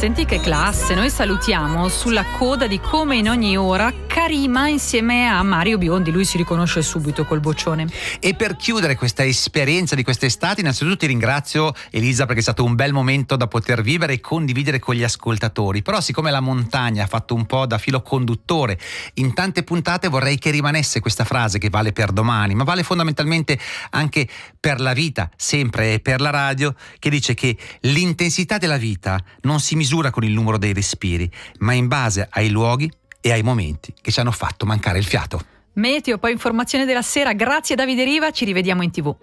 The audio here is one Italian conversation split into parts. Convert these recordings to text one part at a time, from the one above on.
senti che classe. Noi salutiamo sulla coda di Come in ogni ora Karima insieme a Mario Biondi, lui si riconosce subito col boccione. E per chiudere questa esperienza di quest'estate, innanzitutto ti ringrazio Elisa perché è stato un bel momento da poter vivere e condividere con gli ascoltatori. Però siccome la montagna ha fatto un po' da filo conduttore in tante puntate, vorrei che rimanesse questa frase che vale per domani, ma vale fondamentalmente anche per la vita, sempre, e per la radio, che dice che l'intensità della vita non si misura con il numero dei respiri, ma in base ai luoghi e ai momenti che ci hanno fatto mancare il fiato. Meteo, poi informazione della sera. Grazie Davide Riva, ci rivediamo in TV.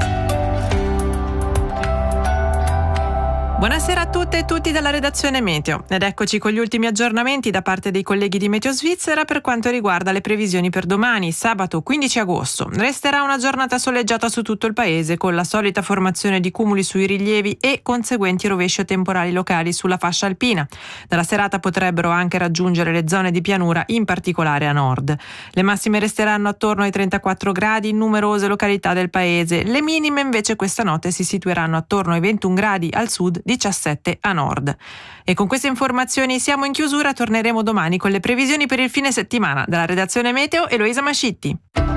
Buonasera a tutte e tutti dalla redazione Meteo ed eccoci con gli ultimi aggiornamenti da parte dei colleghi di Meteo Svizzera per quanto riguarda le previsioni per domani, sabato 15 agosto. Resterà una giornata soleggiata su tutto il paese con la solita formazione di cumuli sui rilievi e conseguenti rovesci temporali locali sulla fascia alpina. Dalla serata potrebbero anche raggiungere le zone di pianura, in particolare a nord. Le massime resteranno attorno ai 34 gradi in numerose località del paese. Le minime invece questa notte si situeranno attorno ai 21 gradi al sud, 17 a nord. E con queste informazioni siamo in chiusura, torneremo domani con le previsioni per il fine settimana. Dalla redazione Meteo, Eloisa Mascitti.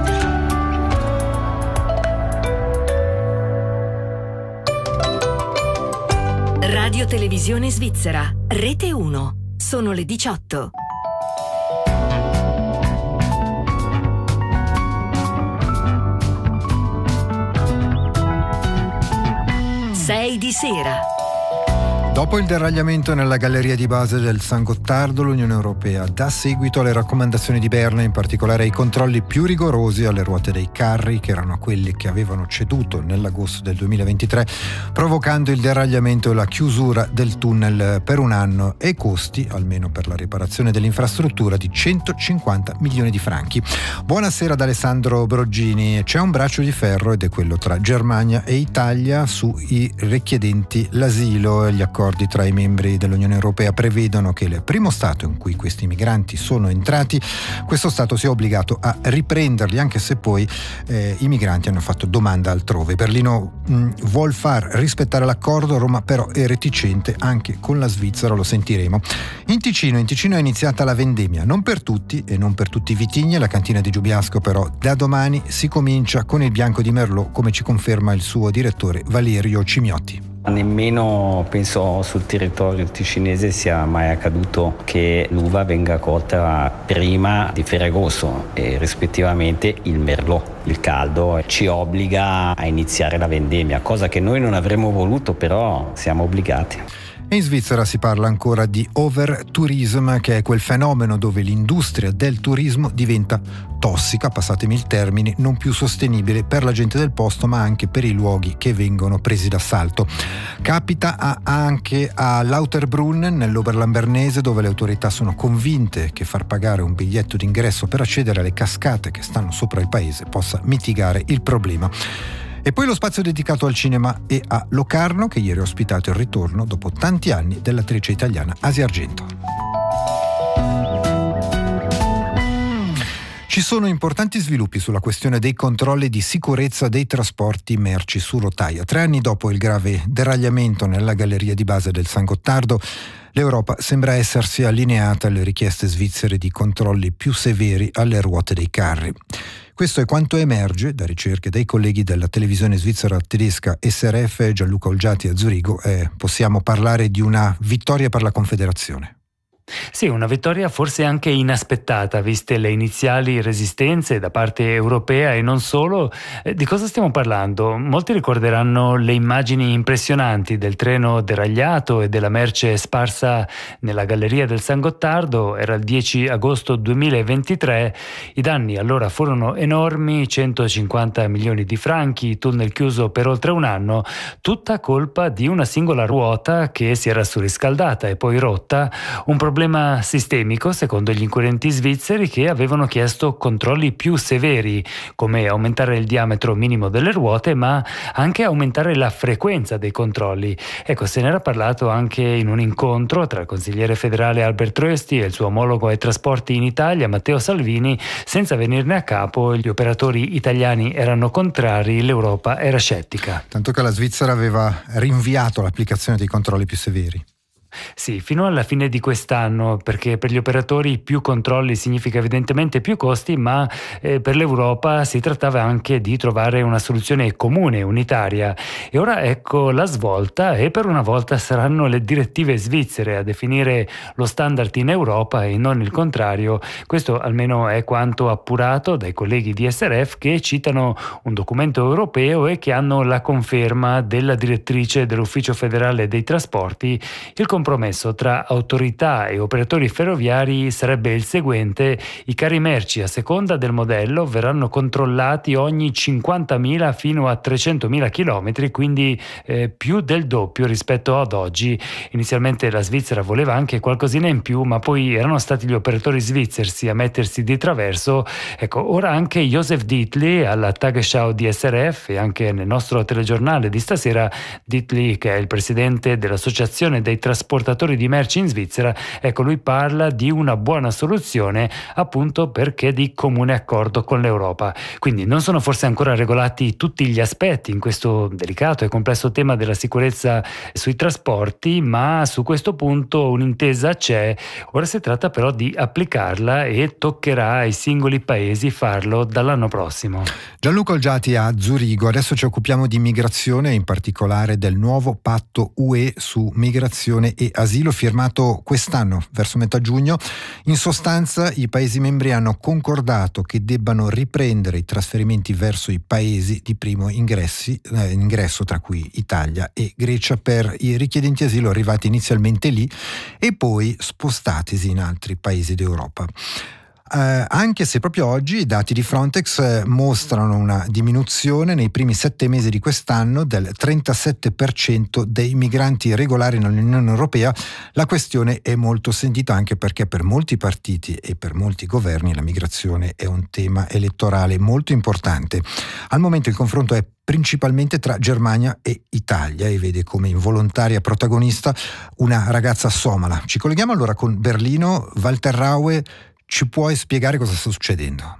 Radio Televisione Svizzera, Rete 1. Sono le 18. Sei di sera. Dopo il deragliamento nella galleria di base del San Gottardo, l'Unione Europea dà seguito alle raccomandazioni di Berna, in particolare ai controlli più rigorosi alle ruote dei carri, che erano quelli che avevano ceduto nell'agosto del 2023, provocando il deragliamento e la chiusura del tunnel per un anno e costi, almeno per la riparazione dell'infrastruttura, di 150 milioni di franchi. Buonasera ad Alessandro Broggini. C'è un braccio di ferro ed è quello tra Germania e Italia sui richiedenti l'asilo. Gli accordi tra i membri dell'Unione Europea prevedono che il primo Stato in cui questi migranti sono entrati, questo Stato sia obbligato a riprenderli, anche se poi i migranti hanno fatto domanda altrove. Berlino vuol far rispettare l'accordo, Roma però è reticente anche con la Svizzera, lo sentiremo. In Ticino è iniziata la vendemmia, non per tutti e non per tutti i vitigni. La cantina di Giubiasco però da domani si comincia con il Bianco di Merlot, come ci conferma il suo direttore Valerio Cimiotti. Nemmeno penso sul territorio ticinese sia mai accaduto che l'uva venga colta prima di Ferragosto e rispettivamente il Merlot. Il caldo ci obbliga a iniziare la vendemmia, cosa che noi non avremmo voluto, però siamo obbligati. E in Svizzera si parla ancora di overtourism, che è quel fenomeno dove l'industria del turismo diventa tossica, passatemi il termine, non più sostenibile per la gente del posto, ma anche per i luoghi che vengono presi d'assalto. Capita anche a Lauterbrunn, nell'Oberlandbernese, dove le autorità sono convinte che far pagare un biglietto d'ingresso per accedere alle cascate che stanno sopra il paese possa mitigare il problema. E poi lo spazio dedicato al cinema e a Locarno, che ieri ha ospitato il ritorno dopo tanti anni dell'attrice italiana Asia Argento. Ci sono importanti sviluppi sulla questione dei controlli di sicurezza dei trasporti merci su rotaia. 3 anni dopo il grave deragliamento nella galleria di base del San Gottardo, l'Europa sembra essersi allineata alle richieste svizzere di controlli più severi alle ruote dei carri. Questo è quanto emerge da ricerche dei colleghi della televisione svizzera tedesca SRF, Gianluca Olgiati a Zurigo. Possiamo parlare di una vittoria per la Confederazione. Sì, una vittoria forse anche inaspettata, viste le iniziali resistenze da parte europea e non solo. Di cosa stiamo parlando? Molti ricorderanno le immagini impressionanti del treno deragliato e della merce sparsa nella galleria del San Gottardo. Era il 10 agosto 2023. I danni allora furono enormi, 150 milioni di franchi, tunnel chiuso per oltre un anno, tutta colpa di una singola ruota che si era surriscaldata e poi rotta, un problema sistemico secondo gli inquirenti svizzeri, che avevano chiesto controlli più severi, come aumentare il diametro minimo delle ruote, ma anche aumentare la frequenza dei controlli. Ecco, se n'era parlato anche in un incontro tra il consigliere federale Albert Rösti e il suo omologo ai trasporti in Italia Matteo Salvini. Senza venirne a capo, gli operatori italiani erano contrari, l'Europa era scettica. Tanto che la Svizzera aveva rinviato l'applicazione dei controlli più severi. Sì, fino alla fine di quest'anno, perché per gli operatori più controlli significa evidentemente più costi, ma per l'Europa si trattava anche di trovare una soluzione comune, unitaria. E ora ecco la svolta, e per una volta saranno le direttive svizzere a definire lo standard in Europa e non il contrario. Questo almeno è quanto appurato dai colleghi di SRF, che citano un documento europeo e che hanno la conferma della direttrice dell'Ufficio federale dei trasporti. Il compromesso tra autorità e operatori ferroviari sarebbe il seguente: i carri merci a seconda del modello verranno controllati ogni 50.000 fino a 300.000 chilometri, quindi più del doppio rispetto ad oggi. Inizialmente la Svizzera voleva anche qualcosina in più, ma poi erano stati gli operatori svizzersi a mettersi di traverso. Ecco, ora anche Josef Dietli alla Tagesschau di SRF e anche nel nostro telegiornale di stasera, Dietli, che è il presidente dell'Associazione dei trasportatori di merci in Svizzera, ecco, lui parla di una buona soluzione appunto perché di comune accordo con l'Europa. Quindi non sono forse ancora regolati tutti gli aspetti in questo delicato e complesso tema della sicurezza sui trasporti, ma su questo punto un'intesa c'è. Ora si tratta però di applicarla e toccherà ai singoli paesi farlo dall'anno prossimo. Gianluca Olgiati a Zurigo. Adesso ci occupiamo di migrazione, in particolare del nuovo patto UE su migrazione e asilo firmato quest'anno verso metà giugno. In sostanza i Paesi membri hanno concordato che debbano riprendere i trasferimenti verso i Paesi di primo ingresso, tra cui Italia e Grecia, per i richiedenti asilo arrivati inizialmente lì e poi spostatisi in altri Paesi d'Europa. Anche se proprio oggi i dati di Frontex mostrano una diminuzione nei primi 7 mesi di quest'anno del 37% dei migranti regolari nell'Unione Europea, la questione è molto sentita anche perché per molti partiti e per molti governi la migrazione è un tema elettorale molto importante. Al momento il confronto è principalmente tra Germania e Italia e vede come involontaria protagonista una ragazza somala. Ci colleghiamo allora con Berlino. Walter Raue, ci puoi spiegare cosa sta succedendo?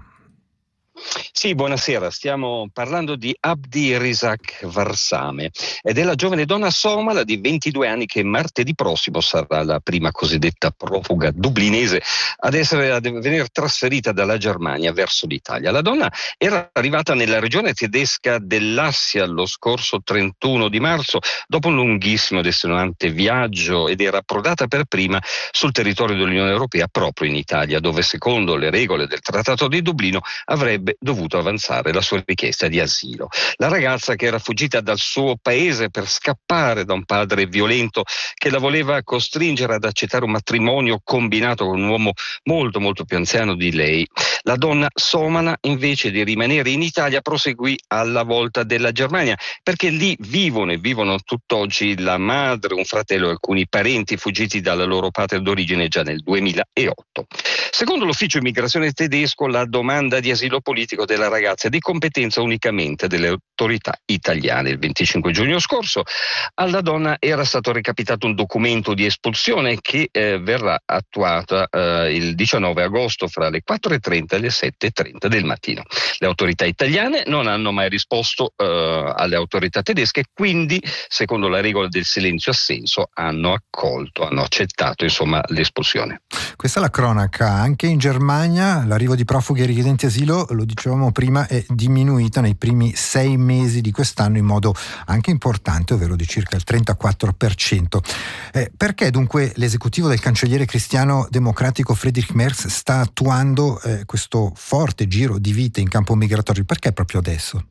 Sì, buonasera. Stiamo parlando di Abdi Rizak Varsame ed è la giovane donna somala di 22 anni che martedì prossimo sarà la prima cosiddetta profuga dublinese a venire trasferita dalla Germania verso l'Italia. La donna era arrivata nella regione tedesca dell'Assia lo scorso 31 di marzo dopo un lunghissimo ed estenuante viaggio ed era approdata per prima sul territorio dell'Unione Europea proprio in Italia, dove secondo le regole del Trattato di Dublino avrebbe dovuto avanzare la sua richiesta di asilo. La ragazza, che era fuggita dal suo paese per scappare da un padre violento che la voleva costringere ad accettare un matrimonio combinato con un uomo molto molto più anziano di lei. La donna somala, invece di rimanere in Italia, proseguì alla volta della Germania, perché lì vivono tutt'oggi la madre, un fratello e alcuni parenti fuggiti dalla loro patria d'origine già nel 2008. Secondo l'ufficio immigrazione tedesco, la domanda di asilo politico della ragazza è di competenza unicamente delle autorità italiane. Il 25 giugno scorso alla donna era stato recapitato un documento di espulsione che verrà attuata il 19 agosto fra le 4:30 e le 7:30 del mattino. Le autorità italiane non hanno mai risposto alle autorità tedesche, quindi secondo la regola del silenzio assenso hanno accettato insomma l'espulsione. Questa è la cronaca. Anche in Germania l'arrivo di profughi e richiedenti asilo, lo dicevamo prima, è diminuita nei primi 6 mesi di quest'anno in modo anche importante, ovvero di circa il 34%. Perché dunque l'esecutivo del cancelliere cristiano democratico Friedrich Merz sta attuando questo forte giro di vite in campo migratorio? Perché proprio adesso?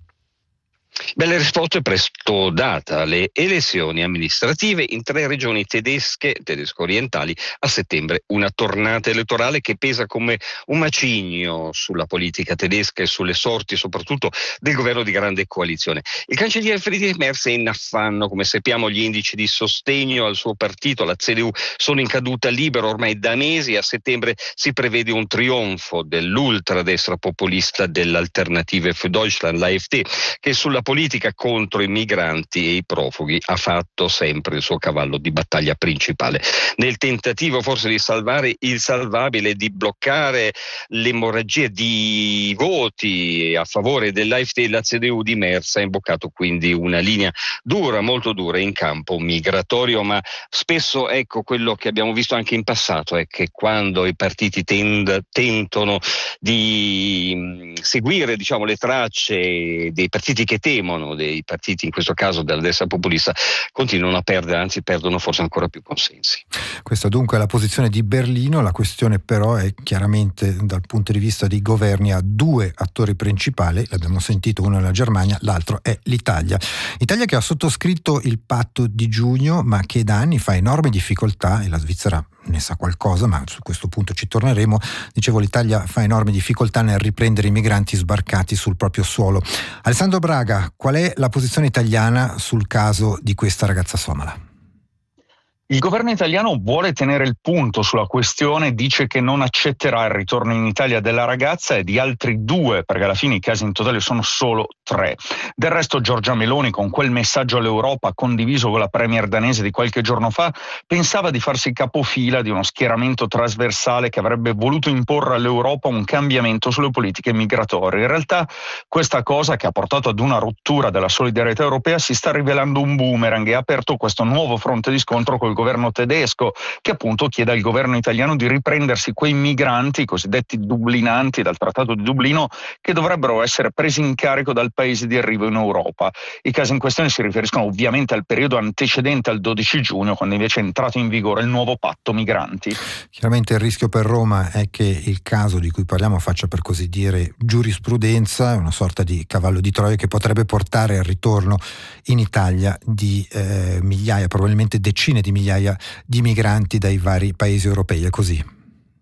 La risposta è presto data. Le elezioni amministrative in 3 regioni tedesco-orientali a settembre, una tornata elettorale che pesa come un macigno sulla politica tedesca e sulle sorti soprattutto del governo di grande coalizione. Il cancelliere Friedrich Merz è in affanno, come sappiamo gli indici di sostegno al suo partito, la CDU, sono in caduta libera ormai da mesi. A settembre si prevede un trionfo dell'ultradestra populista dell'Alternative für Deutschland, l'AfD, che sulla politica contro i migranti migranti e i profughi ha fatto sempre il suo cavallo di battaglia principale. Nel tentativo forse di salvare il salvabile, di bloccare l'emorragia di voti a favore dell'AfD e della CDU di Merz, ha imboccato quindi una linea dura, molto dura in campo migratorio, ma spesso, ecco, quello che abbiamo visto anche in passato è che quando i partiti tentano di seguire, diciamo, le tracce dei partiti che temono, dei partiti in questo caso della destra populista, continuano a perdere, anzi perdono forse ancora più consensi. Questa dunque è la posizione di Berlino. La questione però è chiaramente, dal punto di vista dei governi, ha due attori principali, l'abbiamo sentito, uno è la Germania, l'altro è l'Italia. Italia che ha sottoscritto il patto di giugno, ma che da anni fa enormi difficoltà, e la Svizzera ne sa qualcosa, ma su questo punto ci torneremo. Dicevo, l'Italia fa enormi difficoltà nel riprendere i migranti sbarcati sul proprio suolo. Alessandro Braga, qual è la posizione italiana sul caso di questa ragazza somala? Il governo italiano vuole tenere il punto sulla questione, dice che non accetterà il ritorno in Italia della ragazza e di altri 2, perché alla fine i casi in totale sono solo 3. Del resto Giorgia Meloni, con quel messaggio all'Europa condiviso con la premier danese di qualche giorno fa, pensava di farsi capofila di uno schieramento trasversale che avrebbe voluto imporre all'Europa un cambiamento sulle politiche migratorie. In realtà questa cosa, che ha portato ad una rottura della solidarietà europea, si sta rivelando un boomerang e ha aperto questo nuovo fronte di scontro col governo tedesco, che appunto chiede al governo italiano di riprendersi quei migranti cosiddetti dublinanti dal Trattato di Dublino, che dovrebbero essere presi in carico dal paese di arrivo in Europa. I casi in questione si riferiscono ovviamente al periodo antecedente al 12 giugno, quando invece è entrato in vigore il nuovo patto migranti. Chiaramente il rischio per Roma è che il caso di cui parliamo faccia, per così dire, giurisprudenza, una sorta di cavallo di Troia che potrebbe portare al ritorno in Italia di migliaia, probabilmente decine di migliaia di migranti dai vari paesi europei. È così?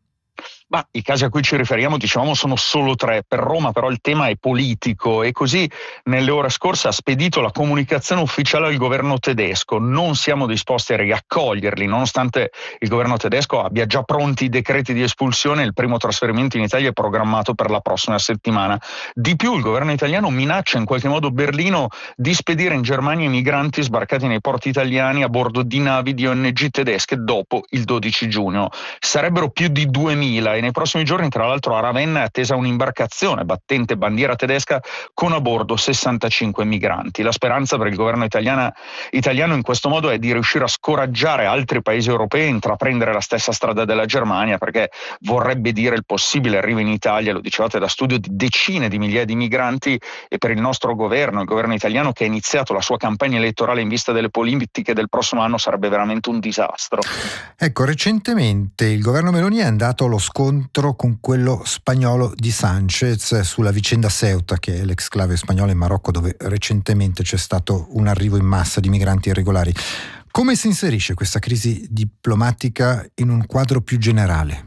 Ma i casi a cui ci riferiamo, dicevamo, sono solo 3. Per Roma però il tema è politico e così nelle ore scorse ha spedito la comunicazione ufficiale al governo tedesco. Non siamo disposti a riaccoglierli, nonostante il governo tedesco abbia già pronti i decreti di espulsione e il primo trasferimento in Italia è programmato per la prossima settimana. Di più, il governo italiano minaccia in qualche modo Berlino di spedire in Germania i migranti sbarcati nei porti italiani a bordo di navi di ONG tedesche dopo il 12 giugno. Sarebbero più di 2000 e nei prossimi giorni, tra l'altro, a Ravenna è attesa un'imbarcazione battente bandiera tedesca con a bordo 65 migranti. La speranza per il governo italiano in questo modo è di riuscire a scoraggiare altri paesi europei a intraprendere la stessa strada della Germania, perché vorrebbe dire il possibile arrivo in Italia, lo dicevate da studio, di decine di migliaia di migranti, e per il nostro governo, il governo italiano che ha iniziato la sua campagna elettorale in vista delle politiche del prossimo anno, sarebbe veramente un disastro. Ecco, recentemente il governo Meloni è andato allo scontro con quello spagnolo di Sanchez sulla vicenda Ceuta, che è l'exclave spagnola in Marocco, dove recentemente c'è stato un arrivo in massa di migranti irregolari. Come si inserisce questa crisi diplomatica in un quadro più generale?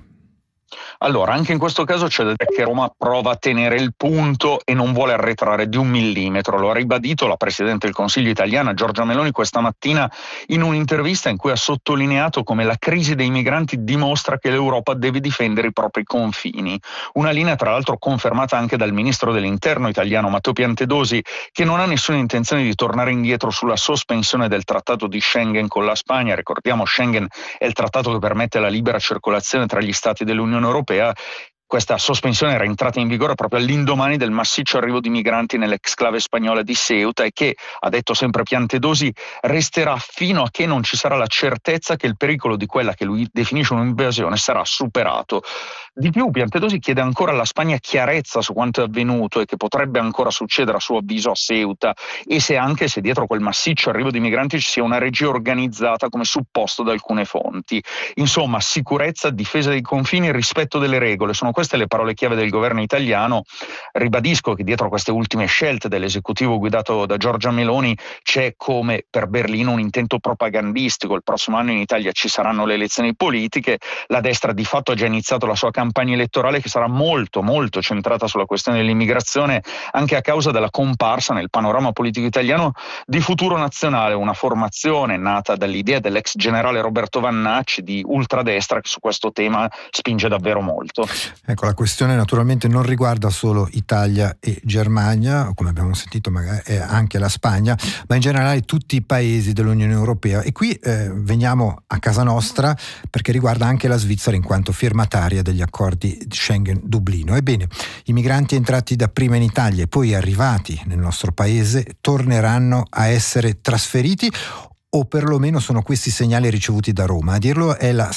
Allora, anche in questo caso c'è da dire che Roma prova a tenere il punto e non vuole arretrare di 1 millimetro. Lo ha ribadito la Presidente del Consiglio italiana Giorgia Meloni questa mattina in un'intervista in cui ha sottolineato come la crisi dei migranti dimostra che l'Europa deve difendere i propri confini. Una linea tra l'altro confermata anche dal Ministro dell'Interno italiano Matteo Piantedosi, che non ha nessuna intenzione di tornare indietro sulla sospensione del Trattato di Schengen con la Spagna. Ricordiamo, Schengen è il trattato che permette la libera circolazione tra gli Stati dell'Unione Europea. Questa sospensione era entrata in vigore proprio all'indomani del massiccio arrivo di migranti nell'exclave spagnola di Ceuta e che, ha detto sempre Piantedosi, resterà fino a che non ci sarà la certezza che il pericolo di quella che lui definisce un'invasione sarà superato. Di più, Piantedosi chiede ancora alla Spagna chiarezza su quanto è avvenuto e che potrebbe ancora succedere a suo avviso a Ceuta, e anche se dietro quel massiccio arrivo di migranti ci sia una regia organizzata come supposto da alcune fonti. Insomma, sicurezza, difesa dei confini e rispetto delle regole sono queste le parole chiave del governo italiano. Ribadisco che dietro queste ultime scelte dell'esecutivo guidato da Giorgia Meloni c'è, come per Berlino, un intento propagandistico. Il prossimo anno in Italia ci saranno le elezioni politiche, la destra di fatto ha già iniziato la sua campagna elettorale, che sarà molto molto centrata sulla questione dell'immigrazione, anche a causa della comparsa nel panorama politico italiano di Futuro Nazionale, una formazione nata dall'idea dell'ex generale Roberto Vannacci di ultradestra che su questo tema spinge davvero molto. Ecco, la questione naturalmente non riguarda solo Italia e Germania, come abbiamo sentito magari anche la Spagna, ma in generale tutti i paesi dell'Unione Europea. E qui veniamo a casa nostra perché riguarda anche la Svizzera in quanto firmataria degli accordi Schengen-Dublino. Ebbene, i migranti entrati dapprima in Italia e poi arrivati nel nostro paese torneranno a essere trasferiti, o perlomeno sono questi i segnali ricevuti da Roma. A dirlo è la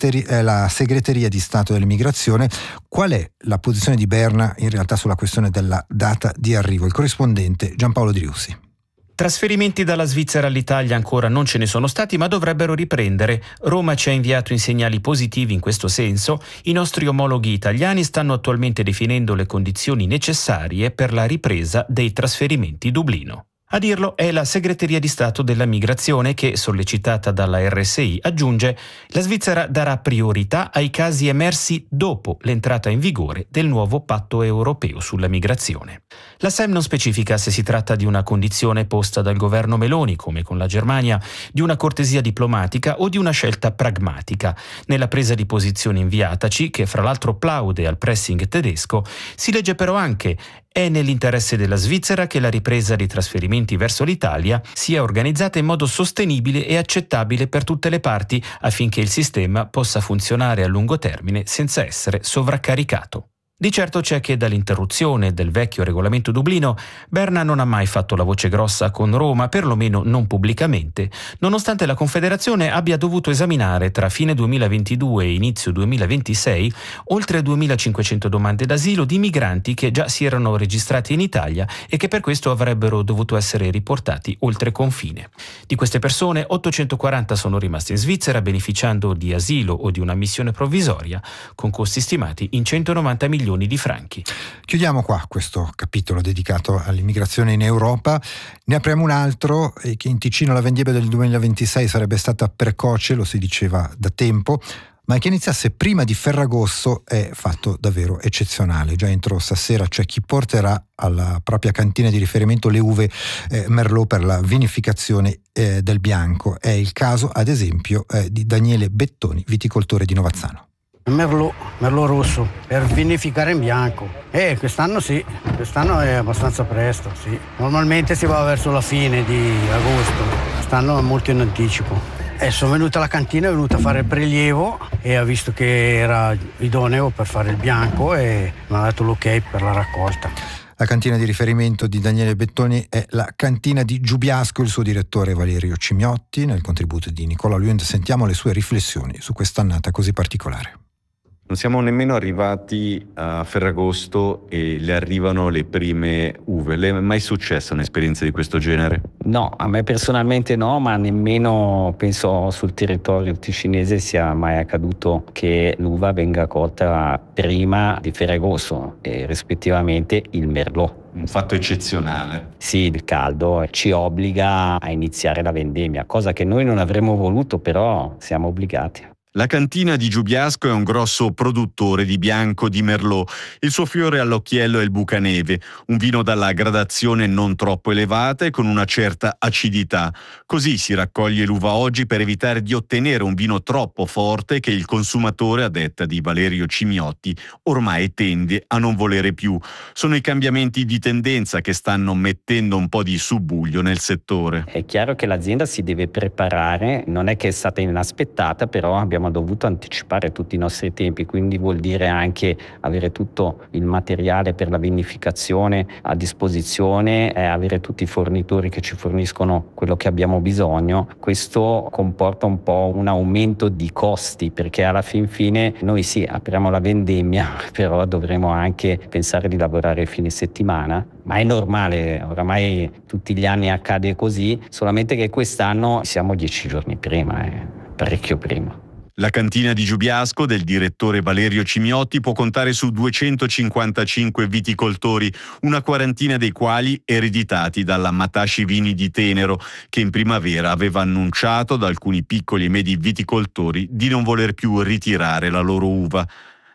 segreteria di Stato dell'Immigrazione. Qual è la posizione di Berna in realtà sulla questione della data di arrivo? Il corrispondente Giampaolo Driussi. Trasferimenti dalla Svizzera all'Italia ancora non ce ne sono stati, ma dovrebbero riprendere. Roma ci ha inviato in segnali positivi in questo senso. I nostri omologhi italiani stanno attualmente definendo le condizioni necessarie per la ripresa dei trasferimenti Dublino. A dirlo è la Segreteria di Stato della Migrazione che, sollecitata dalla RSI, aggiunge: la Svizzera darà priorità ai casi emersi dopo l'entrata in vigore del nuovo patto europeo sulla migrazione. La SEM non specifica se si tratta di una condizione posta dal governo Meloni, come con la Germania, di una cortesia diplomatica o di una scelta pragmatica. Nella presa di posizione inviataci, che fra l'altro plaude al pressing tedesco, si legge però anche: è nell'interesse della Svizzera che la ripresa dei trasferimenti verso l'Italia sia organizzata in modo sostenibile e accettabile per tutte le parti, affinché il sistema possa funzionare a lungo termine senza essere sovraccaricato. Di certo c'è che dall'interruzione del vecchio regolamento Dublino, Berna non ha mai fatto la voce grossa con Roma, perlomeno non pubblicamente, nonostante la Confederazione abbia dovuto esaminare tra fine 2022 e inizio 2026 oltre 2.500 domande d'asilo di migranti che già si erano registrati in Italia e che per questo avrebbero dovuto essere riportati oltre confine. Di queste persone, 840 sono rimaste in Svizzera beneficiando di asilo o di una missione provvisoria, con costi stimati in 190 milioni di franchi. Chiudiamo qua questo capitolo dedicato all'immigrazione in Europa. Ne apriamo un altro, che in Ticino la vendemmia del 2026 sarebbe stata precoce, lo si diceva da tempo, ma che iniziasse prima di Ferragosto è fatto davvero eccezionale. Già entro stasera c'è chi porterà alla propria cantina di riferimento le uve Merlot per la vinificazione del bianco. È il caso, ad esempio, di Daniele Bettoni, viticoltore di Novazzano. Merlot rosso per vinificare in bianco. Quest'anno sì, quest'anno è abbastanza presto, sì. Normalmente si va verso la fine di agosto, quest'anno è molto in anticipo. Sono venuta alla cantina, è venuta a fare il prelievo e ha visto che era idoneo per fare il bianco e mi ha dato l'ok per la raccolta. La cantina di riferimento di Daniele Bettoni è la cantina di Giubiasco, il suo direttore Valerio Cimiotti. Nel contributo di Nicola Lund sentiamo le sue riflessioni su quest'annata così particolare. Non siamo nemmeno arrivati a Ferragosto e le arrivano le prime uve. Le è mai successa un'esperienza di questo genere? No, a me personalmente no, ma nemmeno penso sul territorio ticinese sia mai accaduto che l'uva venga colta prima di Ferragosto e rispettivamente il Merlot. Un fatto eccezionale. Sì, il caldo ci obbliga a iniziare la vendemmia, cosa che noi non avremmo voluto, però siamo obbligati. La cantina di Giubiasco è un grosso produttore di bianco di Merlot. Il suo fiore all'occhiello è il Bucaneve, un vino dalla gradazione non troppo elevata e con una certa acidità. Così si raccoglie l'uva oggi per evitare di ottenere un vino troppo forte che il consumatore, a detta di Valerio Cimiotti, ormai tende a non volere più. Sono i cambiamenti di tendenza che stanno mettendo un po' di subbuglio nel settore. È chiaro che l'azienda si deve preparare, non è che è stata inaspettata, però abbiamo dovuto anticipare tutti i nostri tempi, quindi vuol dire anche avere tutto il materiale per la vinificazione a disposizione, avere tutti i fornitori che ci forniscono quello che abbiamo bisogno. Questo comporta un po' un aumento di costi, perché alla fin fine noi sì, apriamo la vendemmia, però dovremo anche pensare di lavorare il fine settimana, ma è normale, oramai tutti gli anni accade così, solamente che quest'anno siamo 10 giorni prima, parecchio prima. La cantina di Giubiasco del direttore Valerio Cimiotti può contare su 255 viticoltori, una quarantina dei quali ereditati dalla Matashi Vini di Tenero, che in primavera aveva annunciato ad alcuni piccoli e medi viticoltori di non voler più ritirare la loro uva.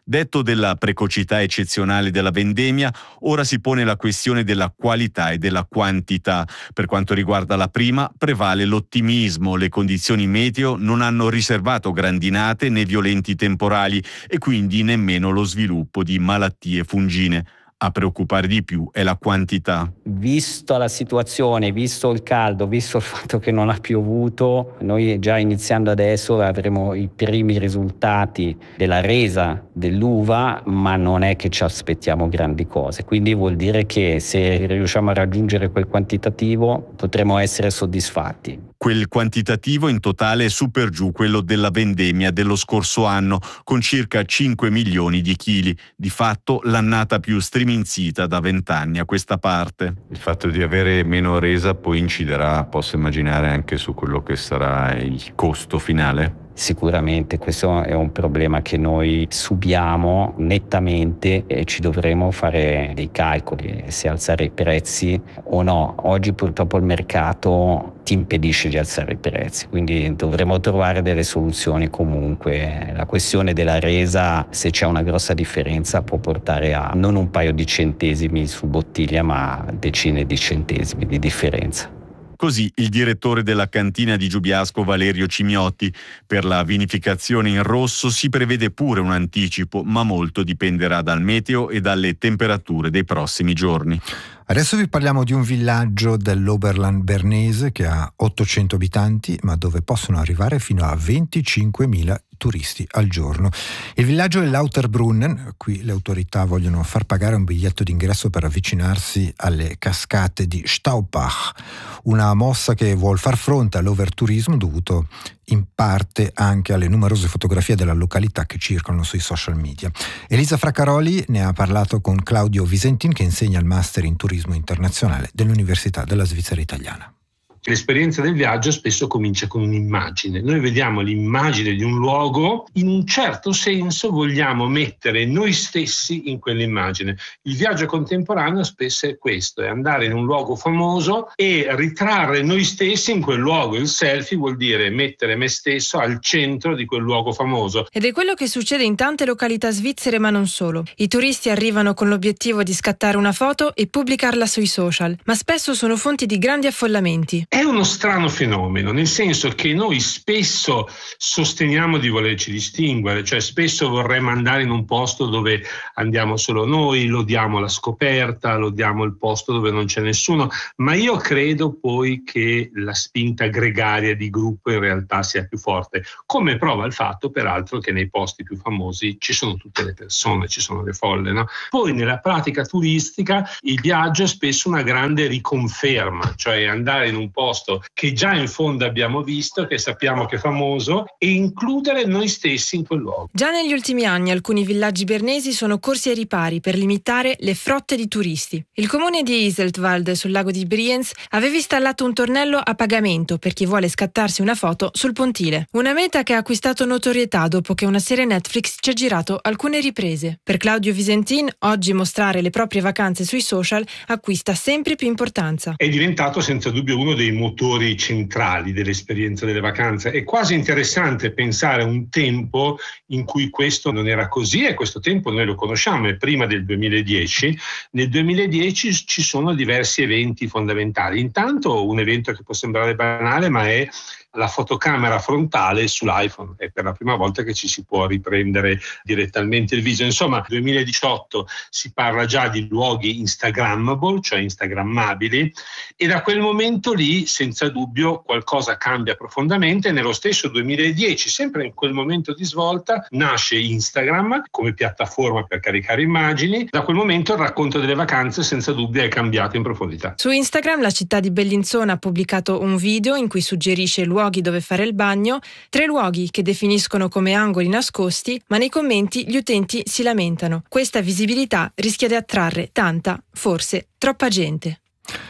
Detto della precocità eccezionale della vendemmia, ora si pone la questione della qualità e della quantità. Per quanto riguarda la prima, prevale l'ottimismo. Le condizioni meteo non hanno riservato grandinate né violenti temporali e quindi nemmeno lo sviluppo di malattie fungine. A preoccupare di più è la quantità. Visto la situazione, visto il caldo, visto il fatto che non ha piovuto, noi già iniziando adesso avremo i primi risultati della resa dell'uva, ma non è che ci aspettiamo grandi cose. Quindi vuol dire che se riusciamo a raggiungere quel quantitativo potremo essere soddisfatti. Quel quantitativo in totale è su per giù quello della vendemmia dello scorso anno, con circa 5 milioni di chili. Di fatto l'annata più striminzita da 20 anni a questa parte. Il fatto di avere meno resa poi inciderà, posso immaginare, anche su quello che sarà il costo finale? Sicuramente questo è un problema che noi subiamo nettamente e ci dovremo fare dei calcoli se alzare i prezzi o no. Oggi purtroppo il mercato ti impedisce di alzare i prezzi, quindi dovremo trovare delle soluzioni comunque. La questione della resa, se c'è una grossa differenza, può portare a non un paio di centesimi su bottiglia, ma decine di centesimi di differenza. Così il direttore della cantina di Giubiasco, Valerio Cimiotti. Per la vinificazione in rosso si prevede pure un anticipo, ma molto dipenderà dal meteo e dalle temperature dei prossimi giorni. Adesso vi parliamo di un villaggio dell'Oberland bernese che ha 800 abitanti, ma dove possono arrivare fino a 25.000 turisti al giorno. Il villaggio è Lauterbrunnen. Qui le autorità vogliono far pagare un biglietto d'ingresso per avvicinarsi alle cascate di Staubach, una mossa che vuol far fronte all'overturismo dovuto in parte anche alle numerose fotografie della località che circolano sui social media. Elisa Fraccaroli ne ha parlato con Claudio Visentin, che insegna il Master in Turismo Internazionale dell'Università della Svizzera Italiana. L'esperienza del viaggio spesso comincia con un'immagine. Noi vediamo l'immagine di un luogo, in un certo senso vogliamo mettere noi stessi in quell'immagine. Il viaggio contemporaneo spesso è questo, è andare in un luogo famoso e ritrarre noi stessi in quel luogo. Il selfie vuol dire mettere me stesso al centro di quel luogo famoso. Ed è quello che succede in tante località svizzere, ma non solo. I turisti arrivano con l'obiettivo di scattare una foto e pubblicarla sui social, ma spesso sono fonti di grandi affollamenti. È uno strano fenomeno, nel senso che noi spesso sosteniamo di volerci distinguere, cioè spesso vorremmo andare in un posto dove andiamo solo noi, lodiamo la scoperta, lodiamo il posto dove non c'è nessuno, ma io credo poi che la spinta gregaria di gruppo in realtà sia più forte, come prova il fatto peraltro che nei posti più famosi ci sono tutte le persone, ci sono le folle, no? Poi nella pratica turistica il viaggio è spesso una grande riconferma, cioè andare in un posto che già in fondo abbiamo visto, che sappiamo che è famoso, e includere noi stessi in quel luogo. Già negli ultimi anni alcuni villaggi bernesi sono corsi ai ripari per limitare le frotte di turisti. Il comune di Iseltwald sul lago di Brienz aveva installato un tornello a pagamento per chi vuole scattarsi una foto sul pontile. Una meta che ha acquistato notorietà dopo che una serie Netflix ci ha girato alcune riprese. Per Claudio Visentin oggi mostrare le proprie vacanze sui social acquista sempre più importanza. È diventato senza dubbio uno dei motori centrali dell'esperienza delle vacanze. È quasi interessante pensare a un tempo in cui questo non era così, e questo tempo noi lo conosciamo, è prima del 2010. Nel 2010 ci sono diversi eventi fondamentali. Intanto un evento che può sembrare banale, ma è la fotocamera frontale sull'iPhone. È per la prima volta che ci si può riprendere direttamente il viso. Insomma, nel 2018 si parla già di luoghi instagrammable, cioè instagrammabili, e da quel momento lì senza dubbio qualcosa cambia profondamente. Nello stesso 2010, sempre in quel momento di svolta, nasce Instagram come piattaforma per caricare immagini. Da quel momento il racconto delle vacanze senza dubbio è cambiato in profondità. Su Instagram la città di Bellinzona ha pubblicato un video in cui suggerisce luoghi dove fare il bagno, 3 luoghi che definiscono come angoli nascosti, ma nei commenti gli utenti si lamentano. Questa visibilità rischia di attrarre tanta, forse troppa gente.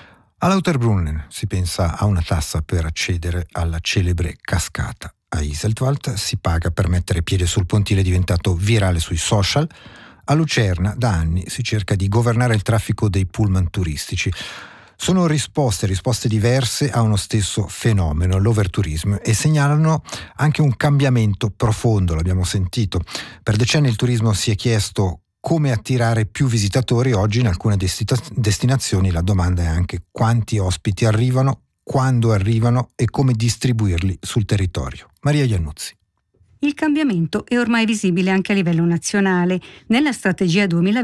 A Lauterbrunnen si pensa a una tassa per accedere alla celebre cascata. A Iseltwald si paga per mettere piede sul pontile diventato virale sui social. A Lucerna da anni si cerca di governare il traffico dei pullman turistici. Sono risposte diverse a uno stesso fenomeno, l'overturismo, e segnalano anche un cambiamento profondo, l'abbiamo sentito. Per decenni il turismo si è chiesto come attirare più visitatori. Oggi in alcune destinazioni la domanda è anche quanti ospiti arrivano, quando arrivano e come distribuirli sul territorio. Maria Iannuzzi. Il cambiamento è ormai visibile anche a livello nazionale. Nella strategia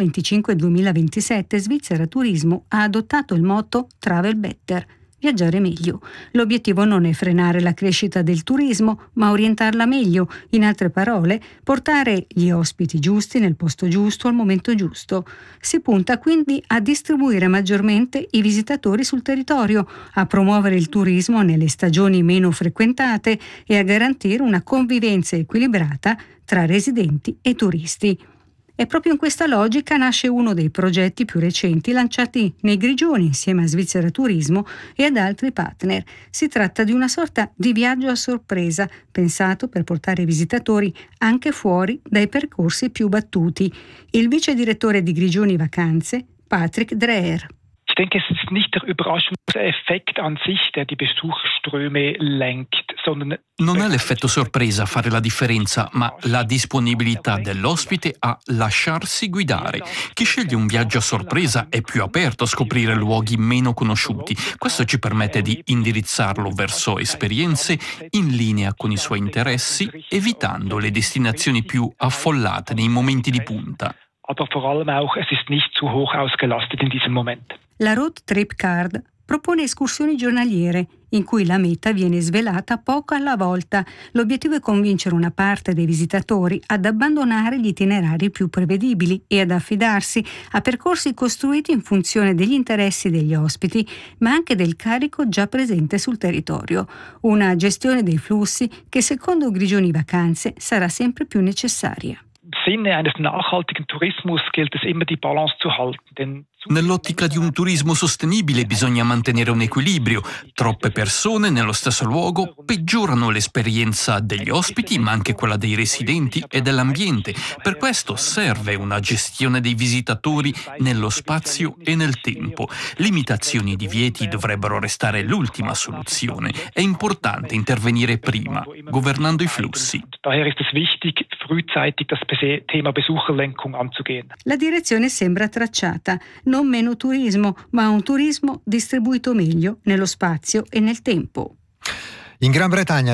2025-2027 Svizzera Turismo ha adottato il motto Travel Better, viaggiare meglio. L'obiettivo non è frenare la crescita del turismo, ma orientarla meglio. In altre parole, portare gli ospiti giusti nel posto giusto al momento giusto. Si punta quindi a distribuire maggiormente i visitatori sul territorio, a promuovere il turismo nelle stagioni meno frequentate e a garantire una convivenza equilibrata tra residenti e turisti. E proprio in questa logica nasce uno dei progetti più recenti lanciati nei Grigioni insieme a Svizzera Turismo e ad altri partner. Si tratta di una sorta di viaggio a sorpresa, pensato per portare i visitatori anche fuori dai percorsi più battuti. Il vice direttore di Grigioni Vacanze, Patrick Dreher. Ich denke, es ist nicht der Überraschungseffekt an sich, der die Besuchsströme lenkt, sondern non è l'effetto sorpresa a fare la differenza, ma la disponibilità dell'ospite a lasciarsi guidare. Chi sceglie un viaggio a sorpresa è più aperto a scoprire luoghi meno conosciuti. Questo ci permette di indirizzarlo verso esperienze in linea con i suoi interessi, evitando le destinazioni più affollate nei momenti di punta. Aber vor allem auch, es ist nicht zu hoch ausgelastet in diesem Moment. La Road Trip Card propone escursioni giornaliere in cui la meta viene svelata poco alla volta. L'obiettivo è convincere una parte dei visitatori ad abbandonare gli itinerari più prevedibili e ad affidarsi a percorsi costruiti in funzione degli interessi degli ospiti, ma anche del carico già presente sul territorio. Una gestione dei flussi che secondo Grigioni Vacanze sarà sempre più necessaria. Sinne eines nachhaltigen Tourismus gilt es immer die Balance zu halten, denn nell'ottica di un turismo sostenibile bisogna mantenere un equilibrio. Troppe persone nello stesso luogo peggiorano l'esperienza degli ospiti, ma anche quella dei residenti e dell'ambiente. Per questo serve una gestione dei visitatori nello spazio e nel tempo. Limitazioni e divieti dovrebbero restare l'ultima soluzione. È importante intervenire prima, governando i flussi. Daher ist es wichtig, frühzeitig das Thema Besucherlenkung anzugehen. La direzione sembra tracciata. Non meno turismo, ma un turismo distribuito meglio nello spazio e nel tempo. In Gran Bretagna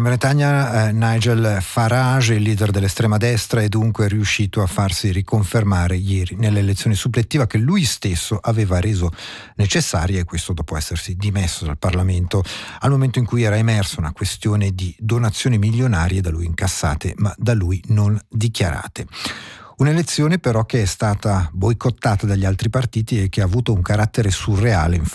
Nigel Farage, il leader dell'estrema destra, è dunque riuscito a farsi riconfermare ieri nelle elezioni suppletive che lui stesso aveva reso necessarie, e questo dopo essersi dimesso dal Parlamento al momento in cui era emersa una questione di donazioni milionarie da lui incassate ma da lui non dichiarate. Un'elezione però che è stata boicottata dagli altri partiti e che ha avuto un carattere surreale. Infatti